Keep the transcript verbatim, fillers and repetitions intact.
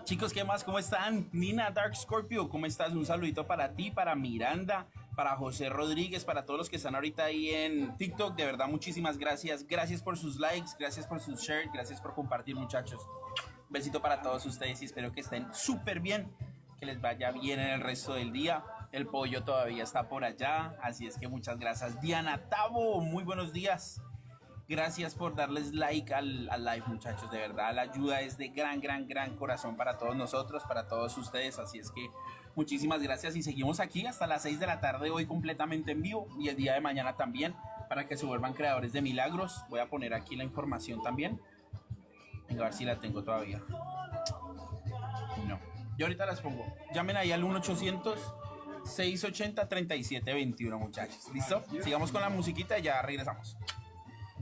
Chicos, ¿qué más? ¿Cómo están? Nina Dark Scorpio, ¿cómo estás? Un saludito para ti, para Miranda, para José Rodríguez, para todos los que están ahorita ahí en TikTok. De verdad, muchísimas gracias. Gracias por sus likes, gracias por sus shares, gracias por compartir, muchachos. Un besito para todos ustedes y espero que estén súper bien, que les vaya bien en el resto del día. El pollo todavía está por allá, así es que muchas gracias. Diana Tavo, muy buenos días. Gracias por darles like al, al live, muchachos. De verdad, la ayuda es de gran, gran, gran corazón para todos nosotros, para todos ustedes. Así es que muchísimas gracias y seguimos aquí hasta las seis de la tarde hoy completamente en vivo y el día de mañana también para que se vuelvan creadores de milagros. Voy a poner aquí la información también. Venga, a ver si la tengo todavía. No. Yo ahorita las pongo. Llamen ahí al uno ochocientos, seiscientos ochenta, treinta y siete veintiuno, muchachos. ¿Listo? Sigamos con la musiquita y ya regresamos.